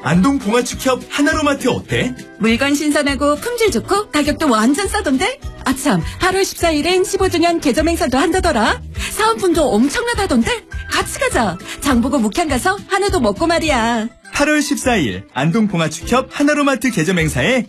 안동 봉화축협 하나로마트 어때? 물건 신선하고 품질 좋고 가격도 완전 싸던데? 아참, 8월 14일엔 15주년 개점 행사도 한다더라. 사은품도 엄청나다던데? 같이 가자. 장보고 묵향 가서 한우도 먹고 말이야. 8월 14일 안동 봉화축협 하나로마트 개점 행사에